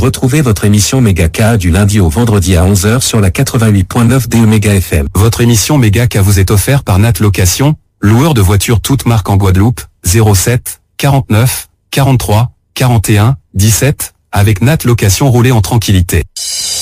Retrouvez votre émission Méga du lundi au vendredi à 11h sur la 88.9 DE Méga FM. Votre émission Méga vous est offerte par Nat Location, loueur de voitures toutes marques en Guadeloupe, 07 49 43 41 17, avec Nat Location, roulez en tranquillité.